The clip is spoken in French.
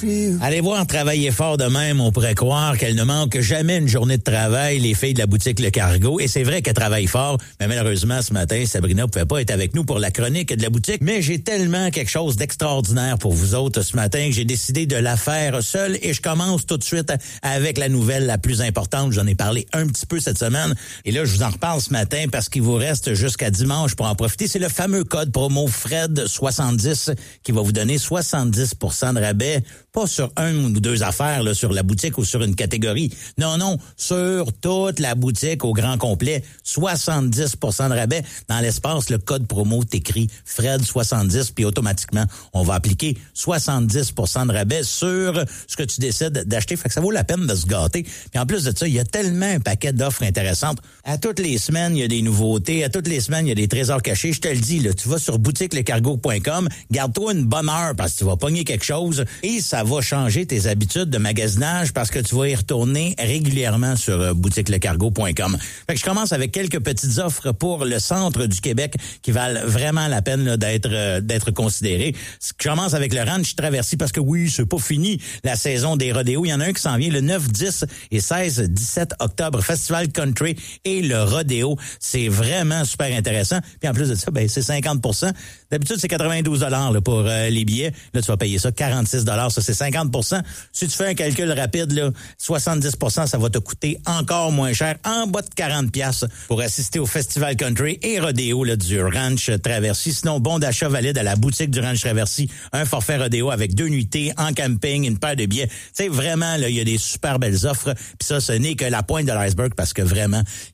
Allez voir travailler fort de même, on pourrait croire qu'elle ne manque jamais une journée de travail, les filles de la boutique Le Cargo. Et c'est vrai qu'elle travaille fort, mais malheureusement, ce matin, Sabrina ne pouvait pas être avec nous pour la chronique de la boutique. Mais j'ai tellement quelque chose d'extraordinaire pour vous autres ce matin que j'ai décidé de la faire seule. Et je commence tout de suite avec la nouvelle la plus importante. J'en ai parlé un petit peu cette semaine. Et là, je vous en reparle ce matin parce qu'il vous reste jusqu'à dimanche pour en profiter. C'est le fameux code promo FRED70 qui va vous donner 70% de rabais. Pas sur un ou deux affaires, là, sur la boutique ou sur une catégorie. Non, sur toute la boutique au grand complet. 70% de rabais. Dans l'espace, le code promo t'écrit FRED70, puis automatiquement, on va appliquer 70% de rabais sur ce que tu décides d'acheter. Fait que ça vaut la peine de se gâter. Puis en plus de ça, il y a tellement un paquet d'offres intéressantes. À toutes les semaines, il y a des nouveautés. À toutes les semaines, il y a des trésors cachés. Je te le dis, là, tu vas sur boutiquelecargo.com, garde-toi une bonne heure parce que tu vas pogner quelque chose et ça va changer tes habitudes de magasinage parce que tu vas y retourner régulièrement sur boutiquelecargo.com. Fait que je commence avec quelques petites offres pour le centre du Québec qui valent vraiment la peine là, d'être considérées. Je commence avec le Ranch Traversier parce que oui, c'est pas fini la saison des rodéos. Il y en a un qui s'en vient le 9, 10 et 16-17 octobre. Festival Country et le rodéo. C'est vraiment super intéressant. Puis en plus de ça, ben c'est 50%. D'habitude, c'est 92 $ là, pour les billets. Là, tu vas payer ça 46 $. Ça, c'est 50%. Si tu fais un calcul rapide, là, 70%, ça va te coûter encore moins cher, en bas de 40 $ pour assister au Festival Country et rodéo là, du Ranch Traversier. Sinon, bon d'achat valide à la boutique du Ranch Traversier. Un forfait rodéo avec 2 nuitées en camping, une paire de billets. Tu sais, vraiment, là, il y a des super belles offres. Puis ça, ce n'est que la pointe de l'iceberg parce que vraiment,